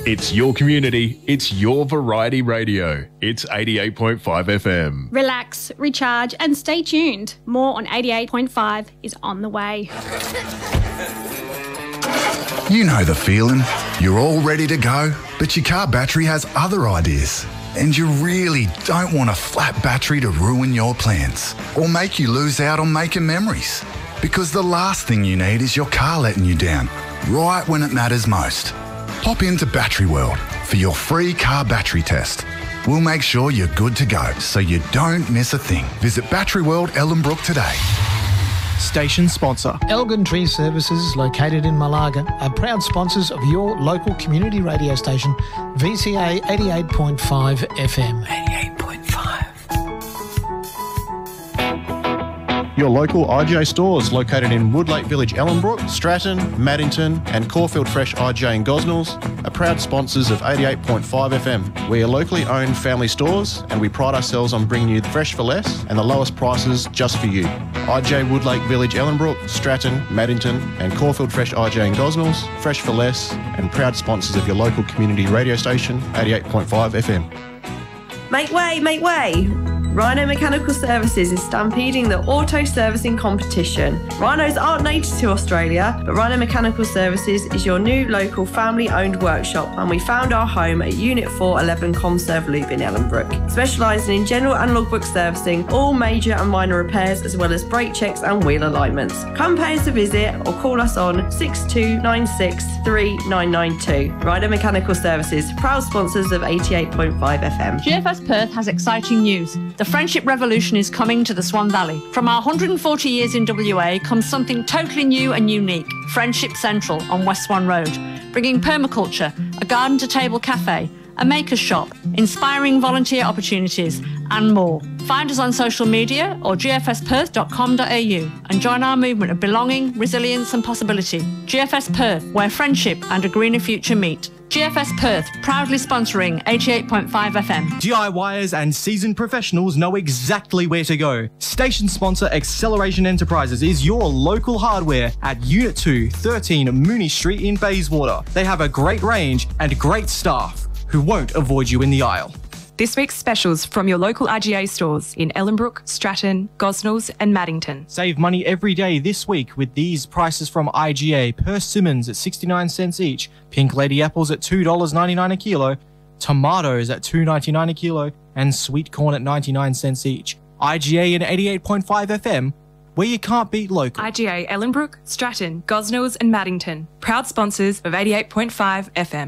It's your community. It's your variety radio. It's 88.5 FM. Relax, recharge and stay tuned. More on 88.5 is on the way. You know the feeling. You're all ready to go, but your car battery has other ideas. And you really don't want a flat battery to ruin your plans or make you lose out on making memories. Because the last thing you need is your car letting you down, right when it matters most. Pop into Battery World for your free car battery test. We'll make sure you're good to go so you don't miss a thing. Visit Battery World Ellenbrook today. Station sponsor. Elgin Tree Services, located in Malaga, are proud sponsors of your local community radio station, VCA 88.5 FM. 88.5. Your local IGA stores located in Woodlake Village, Ellenbrook, Stratton, Maddington and Caulfield Fresh IGA in Gosnells are proud sponsors of 88.5 FM. We are locally owned family stores and we pride ourselves on bringing you fresh for less and the lowest prices just for you. IGA Woodlake Village, Ellenbrook, Stratton, Maddington and Caulfield Fresh IGA in Gosnells, fresh for less and proud sponsors of your local community radio station, 88.5 FM. Make way, make way! Rhino Mechanical Services is stampeding the auto servicing competition. Rhinos aren't native to Australia, but Rhino Mechanical Services is your new local family-owned workshop, and we found our home at Unit 411 Conserve Loop in Ellenbrook, specialising in general and logbook servicing, all major and minor repairs, as well as brake checks and wheel alignments. Come pay us a visit or call us on 6296 3992. Rhino Mechanical Services, proud sponsors of 88.5 FM. GFS Perth has exciting news. The Friendship Revolution is coming to the Swan Valley. From our 140 years in WA comes something totally new and unique, Friendship Central on West Swan Road, bringing permaculture, a garden-to-table cafe, a maker's shop, inspiring volunteer opportunities and more. Find us on social media or gfsperth.com.au and join our movement of belonging, resilience and possibility. GFS Perth, where friendship and a greener future meet. GFS Perth, proudly sponsoring 88.5 FM. DIYers and seasoned professionals know exactly where to go. Station sponsor Acceleration Enterprises is your local hardware at Unit 2, 13 Mooney Street in Bayswater. They have a great range and great staff who won't avoid you in the aisle. This week's specials from your local IGA stores in Ellenbrook, Stratton, Gosnells and Maddington. Save money every day this week with these prices from IGA. Persimmons at 69 cents each, pink lady apples at $2.99 a kilo, tomatoes at $2.99 a kilo, and sweet corn at 99 cents each. IGA and 88.5 FM, where you can't beat local. IGA Ellenbrook, Stratton, Gosnells and Maddington, proud sponsors of 88.5 FM.